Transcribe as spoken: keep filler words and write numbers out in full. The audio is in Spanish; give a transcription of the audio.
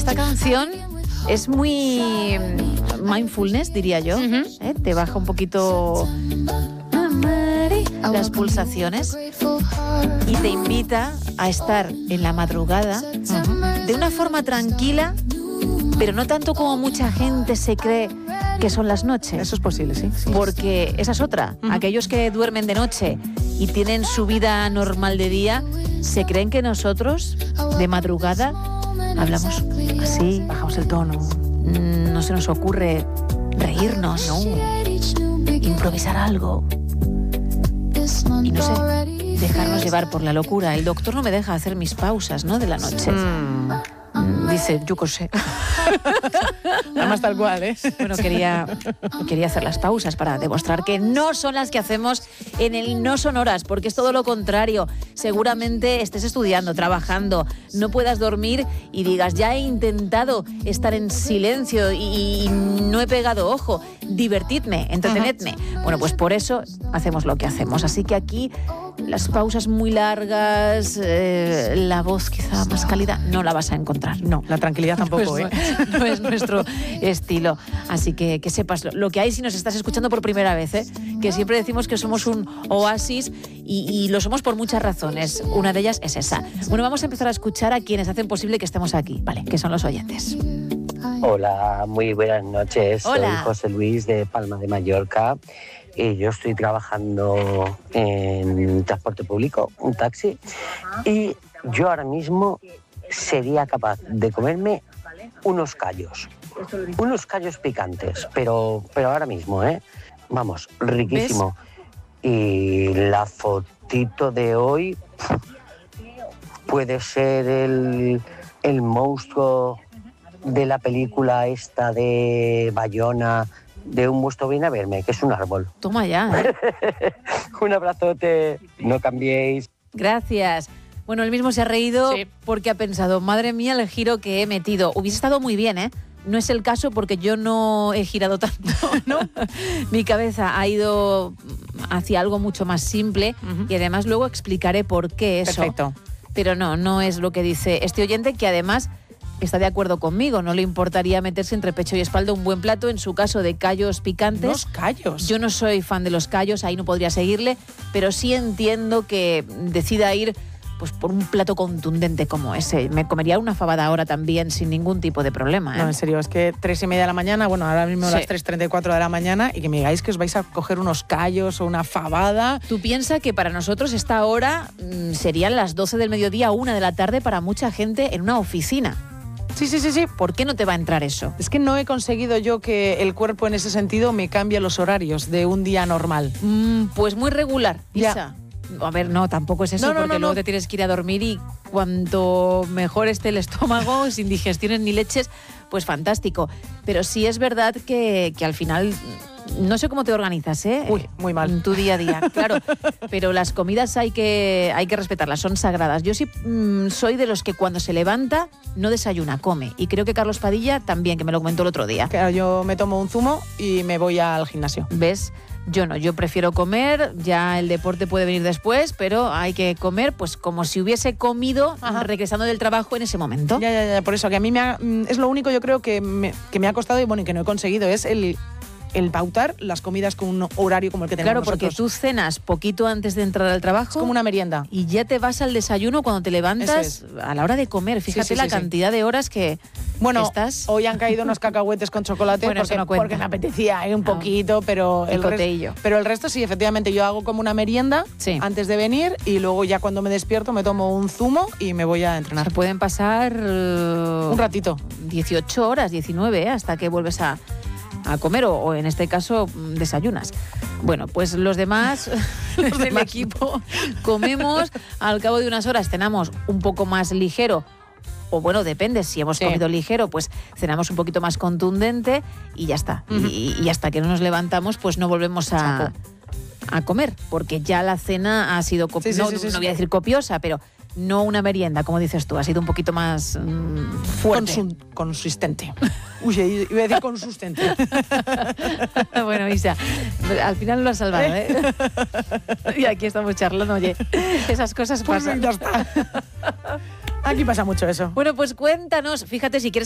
Esta canción es muy mindfulness, diría yo. Uh-huh. ¿Eh? Te baja un poquito las pulsaciones y te invita a estar en la madrugada uh-huh. de una forma tranquila, pero no tanto como mucha gente se cree que son las noches. Eso es posible, sí. sí. Porque esa es otra. Uh-huh. Aquellos que duermen de noche y tienen su vida normal de día, se creen que nosotros, de madrugada, hablamos así, bajamos el tono. No se nos ocurre reírnos, ¿no? Improvisar algo. Y no sé, dejarnos llevar por la locura. El doctor no me deja hacer mis pausas, ¿no? De la noche. Mm. Dice, yo qué sé. Además tal cual, ¿eh? Bueno, quería, quería hacer las pausas para demostrar que no son las que hacemos en el No Son Horas, porque es todo lo contrario. Seguramente estés estudiando, trabajando, no puedas dormir y digas, ya he intentado estar en silencio y, y no he pegado ojo. Divertidme, entretenedme. Uh-huh. Bueno, pues por eso hacemos lo que hacemos. Así que aquí las pausas muy largas, eh, la voz quizá más cálida, no la vas a encontrar. No, la tranquilidad tampoco, pues, ¿eh? No es nuestro estilo. Así que que sepas lo, lo que hay si nos estás escuchando por primera vez, ¿eh? Que siempre decimos que somos un oasis y, y lo somos por muchas razones. Una de ellas es esa. Bueno, vamos a empezar a escuchar a quienes hacen posible que estemos aquí, ¿vale? Que son los oyentes. Hola, muy buenas noches. Hola. Soy José Luis de Palma de Mallorca y yo estoy trabajando en transporte público, un taxi, y yo ahora mismo sería capaz de comerme unos callos, unos callos picantes, pero, pero ahora mismo, ¿eh? Vamos, riquísimo. ¿Ves? Y la fotito de hoy puede ser el, el monstruo de la película esta de Bayona, de Un Busto Viene a Verme, que es un árbol. Toma ya, ¿eh? Un abrazote, no cambiéis. Gracias. Bueno, él mismo se ha reído sí. porque ha pensado, madre mía, el giro que he metido. Hubiese estado muy bien, ¿eh? No es el caso porque yo no he girado tanto, ¿no? Mi cabeza ha ido hacia algo mucho más simple uh-huh. y además luego explicaré por qué eso. Perfecto. Pero no, no es lo que dice este oyente, que además está de acuerdo conmigo. No le importaría meterse entre pecho y espalda un buen plato, en su caso de callos picantes. ¿Los callos? Yo no soy fan de los callos, ahí no podría seguirle, pero sí entiendo que decida ir pues por un plato contundente como ese. Me comería una fabada ahora también sin ningún tipo de problema, ¿eh? No, en serio, es que tres y media de la mañana, bueno, ahora mismo sí. las tres treinta y cuatro de la mañana, y que me digáis que os vais a coger unos callos o una fabada. Tú piensas que para nosotros esta hora mmm, serían las doce del mediodía, una de la tarde para mucha gente en una oficina. Sí, sí, sí, sí. ¿Por qué no te va a entrar eso? Es que no he conseguido yo que el cuerpo en ese sentido me cambie los horarios de un día normal. Mm, pues muy regular, Isa. Ya. A ver, no, tampoco es eso, no, no, porque no, luego no. te tienes que ir a dormir y cuanto mejor esté el estómago, sin digestiones ni leches, pues fantástico. Pero sí es verdad que, que al final, no sé cómo te organizas, ¿eh? Uy, muy mal. En tu día a día, claro. Pero las comidas hay que, hay que respetarlas, son sagradas. Yo sí mmm, soy de los que cuando se levanta no desayuna, come. Y creo que Carlos Padilla también, que me lo comentó el otro día. Claro, yo me tomo un zumo y me voy al gimnasio. ¿Ves? Yo no, yo prefiero comer, ya el deporte puede venir después, pero hay que comer pues como si hubiese comido Ajá. regresando del trabajo en ese momento. Ya, ya, ya, por eso, que a mí me ha, es lo único yo creo que me, que me ha costado y bueno, y que no he conseguido, es el... el pautar las comidas con un horario como el que tenemos Claro, nosotros. porque tú cenas poquito antes de entrar al trabajo. Es como una merienda. Y ya te vas al desayuno cuando te levantas es. a la hora de comer. Fíjate sí, sí, la sí, cantidad sí. de horas que bueno, estás... hoy han caído unos cacahuetes con chocolate bueno, porque, no porque me apetecía ¿eh? un no. poquito, pero el, el pero el resto sí, efectivamente, yo hago como una merienda sí. antes de venir y luego ya cuando me despierto me tomo un zumo y me voy a entrenar. Se pueden pasar... Uh, un ratito. dieciocho horas, diecinueve, ¿eh? Hasta que vuelves a... a comer o, o en este caso desayunas. Bueno, pues los demás, los del equipo, comemos, al cabo de unas horas cenamos un poco más ligero, o bueno, depende, si hemos sí. comido ligero, pues cenamos un poquito más contundente y ya está. Uh-huh. Y, y hasta que no nos levantamos, pues no volvemos a, a comer, porque ya la cena ha sido copiosa, sí, sí, no, sí, sí, no voy a decir copiosa, pero no una merienda, como dices tú, ha sido un poquito más mmm, fuerte. Consun- consistente. Uy, iba a decir consistente. Bueno, Isa, al final lo has salvado, ¿eh? Y aquí estamos charlando, oye, esas cosas pues pasan. Ya está. Aquí pasa mucho eso. Bueno, pues cuéntanos, fíjate si quieres